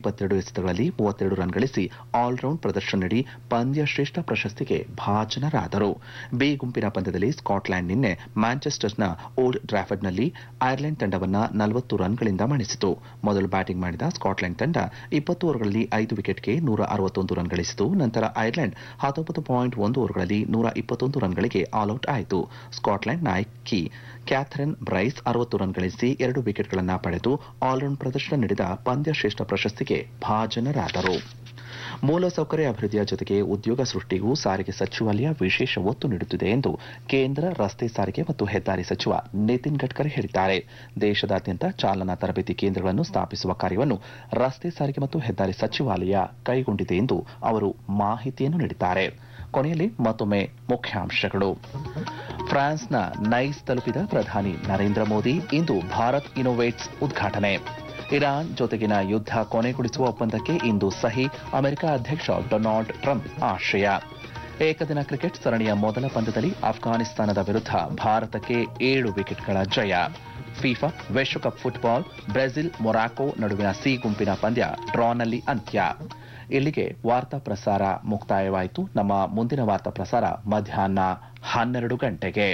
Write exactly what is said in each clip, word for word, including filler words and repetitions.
ಇಪ್ಪತ್ತೆರಡು ಎಸೆತಗಳಲ್ಲಿ ಮೂವತ್ತೆರಡು ರನ್ ಗಳಿಸಿ ಆಲ್ರೌಂಡ್ ಪ್ರದರ್ಶನ ನೀಡಿ ಪಂದ್ಯ ಶ್ರೇಷ್ಠ ಪ್ರಶಸ್ತಿಗೆ ಭಾಜನರಾದರು. ಬಿ ಗುಂಪಿನ ಪಂದ್ಯದಲ್ಲಿ ಸ್ಕಾಟ್ಲೆಂಡ್ ನಿನ್ನೆ ಮ್ಯಾಂಚೆಸ್ಟರ್ನ ಓಲ್ಡ್ ಟ್ರಾಫರ್ಡ್ನಲ್ಲಿ ಐರ್ಲೆಂಡ್ ತಂಡವನ್ನು ನಲವತ್ತು ರನ್ಗಳಿಂದ ಮಣಿಸಿತು. ಮೊದಲು ಬ್ಯಾಟಿಂಗ್ ಮಾಡಿದ ಸ್ಕಾಟ್ಲೆಂಡ್ ತಂಡ ಇಪ್ಪತ್ತು ಓವರ್ಗಳಲ್ಲಿ ಐದು ವಿಕೆಟ್ಗೆ ನೂರ ಅರವತ್ತೊಂದು ರನ್ ಗಳಿಸಿತು. ನಂತರ ಐರ್ಲೆಂಡ್ ಹತ್ತೊಂಬತ್ತು ಪಾಯಿಂಟ್ ಒಂದು ಓವರ್ಗಳಲ್ಲಿ ನೂರ ಇಪ್ಪತ್ತೊಂದು ರನ್ಗಳಿಗೆ ಆಲ್ಔಟ್ ಆಯಿತು. ಸ್ಕಾಟ್ಲೆಂಡ್ ನಾಯಕಿ ಕ್ಯಾಥರಿನ್ ಬ್ರೈಸ್ ಅರವತ್ತು ರನ್ ಗಳಿಸಿ ಎರಡು ವಿಕೆಟ್ಗಳನ್ನು ಪಡೆದು ಆಲ್ರೌಂಡ್ ಪ್ರದರ್ಶನ ನೀಡಿದ ಪಂದ್ಯ ಶ್ರೇಷ್ಠ ಪ್ರಶಸ್ತಿಗೆ ಭಾಜನರಾದರು. ಮೂಲಸೌಕರ್ಯ ಅಭಿವೃದ್ಧಿಯ ಜೊತೆಗೆ ಉದ್ಯೋಗ ಸೃಷ್ಟಿಗೂ ಸಾರಿಗೆ ಸಚಿವಾಲಯ ವಿಶೇಷ ಒತ್ತು ನೀಡುತ್ತಿದೆ ಎಂದು ಕೇಂದ್ರ ರಸ್ತೆ ಸಾರಿಗೆ ಮತ್ತು ಹೆದ್ದಾರಿ ಸಚಿವ ನಿತಿನ್ ಗಡ್ಕರಿ ಹೇಳಿದ್ದಾರೆ. ದೇಶದಾದ್ಯಂತ ಚಾಲನಾ ತರಬೇತಿ ಕೇಂದ್ರಗಳನ್ನು ಸ್ಥಾಪಿಸುವ ಕಾರ್ಯವನ್ನು ರಸ್ತೆ ಸಾರಿಗೆ ಮತ್ತು ಹೆದ್ದಾರಿ ಸಚಿವಾಲಯ ಕೈಗೊಂಡಿದೆ ಎಂದು ಅವರು ಮಾಹಿತಿಯನ್ನು ನೀಡಿದ್ದಾರೆ. ಕೊನೆಯಲ್ಲಿ ಮತ್ತೊಮ್ಮೆ ಮುಖ್ಯಾಂಶಗಳು. ಫ್ರಾನ್ಸ್ನ ನೈಸ್ ತಲುಪಿದ ಪ್ರಧಾನಿ ನರೇಂದ್ರ ಮೋದಿ ಇಂದು ಭಾರತ್ ಇನ್ನೋವೇಟ್ಸ್ ಉದ್ಘಾಟನೆ. ಇರಾನ್ ಜೊತೆಗಿನ ಯುದ್ಧ ಕೊನೆಗೊಳಿಸುವ ಒಪ್ಪಂದಕ್ಕೆ ಇಂದು ಸಹಿ. ಅಮೆರಿಕ ಅಧ್ಯಕ್ಷ ಡೊನಾಲ್ಡ್ ಟ್ರಂಪ್ ಆಶಯ. ಏಕದಿನ ಕ್ರಿಕೆಟ್ ಸರಣಿಯ ಮೊದಲ ಪಂದ್ಯದಲ್ಲಿ ಅಫ್ಘಾನಿಸ್ತಾನದ ವಿರುದ್ಧ ಭಾರತಕ್ಕೆ ಏಳು ವಿಕೆಟ್ಗಳ ಜಯ. ಫಿಫಾ ವಿಶ್ವಕಪ್ ಫುಟ್ಬಾಲ್ ಬ್ರೆಜಿಲ್ ಮೊರಾಕೊ ನಡುವಿನ ಸಿ ಗುಂಪಿನ ಪಂದ್ಯ ಡ್ರಾನಲ್ಲಿ ಅಂತ್ಯ. ಇಲ್ಲಿಗೆ ವಾರ್ತಾ ಪ್ರಸಾರ ಮುಕ್ತಾಯವಾಯಿತು. ನಮ್ಮ ಮುಂದಿನ ವಾರ್ತಾ ಪ್ರಸಾರ ಮಧ್ಯಾಹ್ನ ಹನ್ನೆರಡು ಗಂಟೆಗೆ.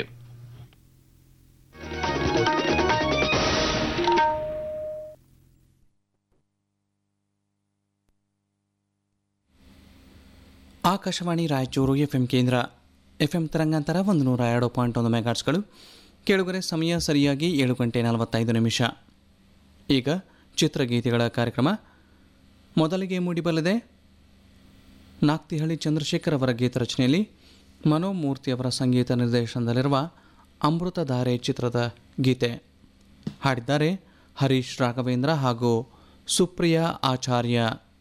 ಆಕಾಶವಾಣಿ ರಾಯಚೂರು ಎಫ್ಎಂ ಕೇಂದ್ರ. ಎಫ್ಎಂ ತರಂಗಾಂತರ ಒಂದು ನೂರ ಎರಡು ಪಾಯಿಂಟ್ ಒಂದು ಮೆಗಾಟ್ಸ್ಗಳು. ಕೇಳುಗರೆ, ಸಮಯ ಸರಿಯಾಗಿ ಏಳು ಗಂಟೆ ನಲವತ್ತೈದು ನಿಮಿಷ. ಈಗ ಚಿತ್ರಗೀತೆಗಳ ಕಾರ್ಯಕ್ರಮ. ಮೊದಲಿಗೆ ಮೂಡಿಬಲ್ಲದೆ ನಾಕ್ತಿಹಳ್ಳಿ ಚಂದ್ರಶೇಖರ್ ಅವರ ಗೀತ ರಚನೆಯಲ್ಲಿ ಮನೋಮೂರ್ತಿಯವರ ಸಂಗೀತ ನಿರ್ದೇಶನದಲ್ಲಿರುವ ಅಮೃತಧಾರೆ ಚಿತ್ರದ ಗೀತೆ ಹಾಡಿದ್ದಾರೆ ಹರೀಶ್ ರಾಘವೇಂದ್ರ ಹಾಗೂ ಸುಪ್ರಿಯಾ ಆಚಾರ್ಯ.